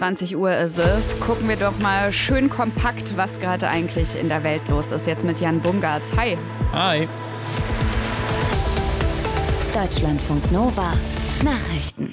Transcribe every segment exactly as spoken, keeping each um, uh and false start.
zwanzig Uhr ist es. Gucken wir doch mal schön kompakt, was gerade eigentlich in der Welt los ist. Jetzt mit Jan Bungartz. Hi. Hi. Deutschlandfunk Nova. Nachrichten.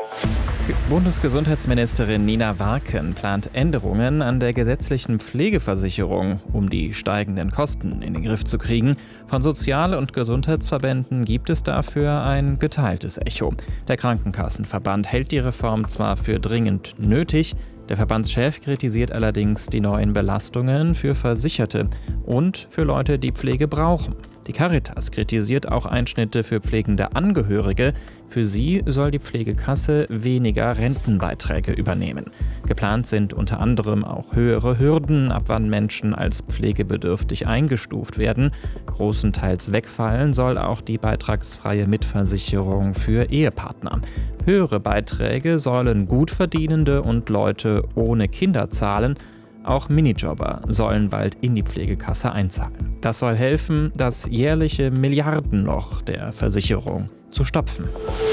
Bundesgesundheitsministerin Nina Warken plant Änderungen an der gesetzlichen Pflegeversicherung, um die steigenden Kosten in den Griff zu kriegen. Von Sozial- und Gesundheitsverbänden gibt es dafür ein geteiltes Echo. Der Krankenkassenverband hält die Reform zwar für dringend nötig, der Verbandschef kritisiert allerdings die neuen Belastungen für Versicherte und für Leute, die Pflege brauchen. Die Caritas kritisiert auch Einschnitte für pflegende Angehörige. Für sie soll die Pflegekasse weniger Rentenbeiträge übernehmen. Geplant sind unter anderem auch höhere Hürden, ab wann Menschen als pflegebedürftig eingestuft werden. Großenteils wegfallen soll auch die beitragsfreie Mitversicherung für Ehepartner. Höhere Beiträge sollen Gutverdienende und Leute ohne Kinder zahlen. Auch Minijobber sollen bald in die Pflegekasse einzahlen. Das soll helfen, das jährliche Milliardenloch der Versicherung zu stopfen.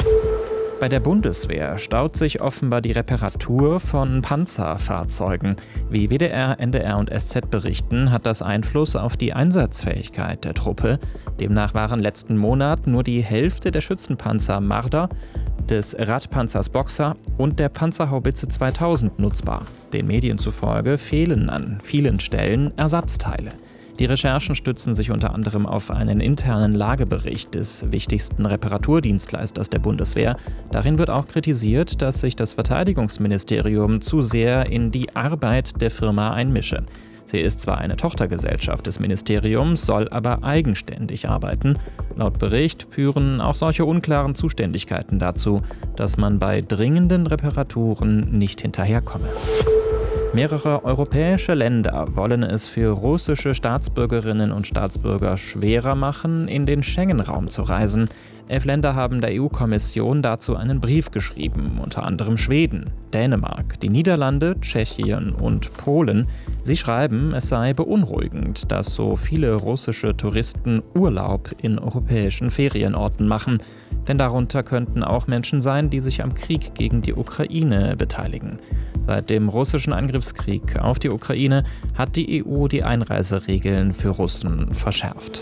Bei der Bundeswehr staut sich offenbar die Reparatur von Panzerfahrzeugen. Wie W D R, N D R und S Z berichten, hat das Einfluss auf die Einsatzfähigkeit der Truppe. Demnach waren letzten Monat nur die Hälfte der Schützenpanzer Marder, des Radpanzers Boxer und der Panzerhaubitze zweitausend nutzbar. Den Medien zufolge fehlen an vielen Stellen Ersatzteile. Die Recherchen stützen sich unter anderem auf einen internen Lagebericht des wichtigsten Reparaturdienstleisters der Bundeswehr. Darin wird auch kritisiert, dass sich das Verteidigungsministerium zu sehr in die Arbeit der Firma einmische. Sie ist zwar eine Tochtergesellschaft des Ministeriums, soll aber eigenständig arbeiten. Laut Bericht führen auch solche unklaren Zuständigkeiten dazu, dass man bei dringenden Reparaturen nicht hinterherkomme. Mehrere europäische Länder wollen es für russische Staatsbürgerinnen und Staatsbürger schwerer machen, in den Schengen-Raum zu reisen. Elf Länder haben der E U-Kommission dazu einen Brief geschrieben, unter anderem Schweden, Dänemark, die Niederlande, Tschechien und Polen. Sie schreiben, es sei beunruhigend, dass so viele russische Touristen Urlaub in europäischen Ferienorten machen. Denn darunter könnten auch Menschen sein, die sich am Krieg gegen die Ukraine beteiligen. Seit dem russischen Angriffskrieg auf die Ukraine hat die E U die Einreiseregeln für Russen verschärft.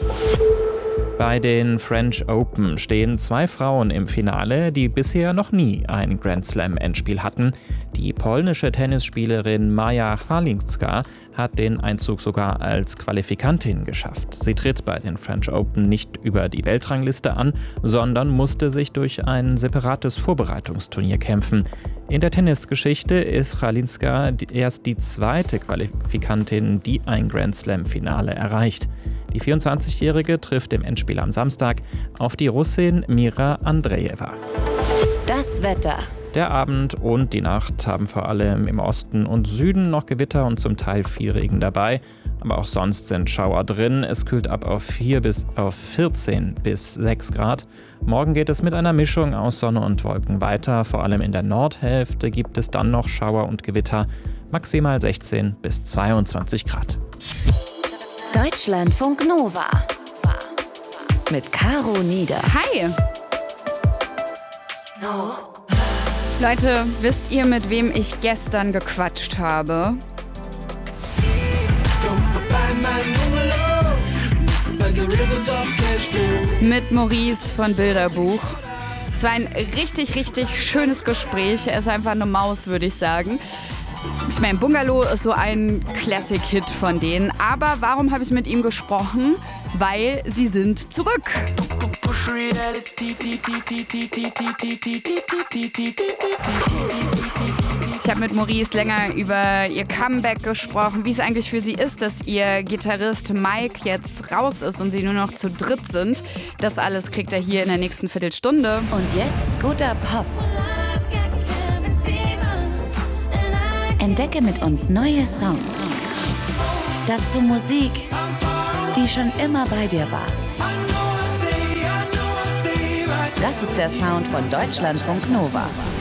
Bei den French Open stehen zwei Frauen im Finale, die bisher noch nie ein Grand Slam-Endspiel hatten. Die polnische Tennisspielerin Maja Chwalinska hat den Einzug sogar als Qualifikantin geschafft. Sie tritt bei den French Open nicht über die Weltrangliste an, sondern musste sich durch ein separates Vorbereitungsturnier kämpfen. In der Tennisgeschichte ist Chwalinska erst die zweite Qualifikantin, die ein Grand Slam-Finale erreicht. Die vierundzwanzigjährige trifft im Endspiel am Samstag auf die Russin Mira Andreeva. Das Wetter. Der Abend und die Nacht haben vor allem im Osten und Süden noch Gewitter und zum Teil viel Regen dabei. Aber auch sonst sind Schauer drin. Es kühlt ab auf vier bis auf vierzehn bis sechs Grad. Morgen geht es mit einer Mischung aus Sonne und Wolken weiter. Vor allem in der Nordhälfte gibt es dann noch Schauer und Gewitter. Maximal sechzehn bis zweiundzwanzig Grad. Deutschlandfunk Nova. Mit Caro Nieder. Hi. No. Leute, wisst ihr, mit wem ich gestern gequatscht habe? Mit Maurice von Bilderbuch. Es war ein richtig, richtig schönes Gespräch. Er ist einfach eine Maus, würde ich sagen. Ich meine, Bungalow ist so ein Classic-Hit von denen. Aber warum habe ich mit ihm gesprochen? Weil sie sind zurück. Ich habe mit Maurice länger über ihr Comeback gesprochen, wie es eigentlich für sie ist, dass ihr Gitarrist Mike jetzt raus ist und sie nur noch zu dritt sind. Das alles kriegt er hier in der nächsten Viertelstunde. Und jetzt guter Pop. Entdecke mit uns neue Songs. Dazu Musik, die schon immer bei dir war. Das ist der Sound von Deutschlandfunk Nova.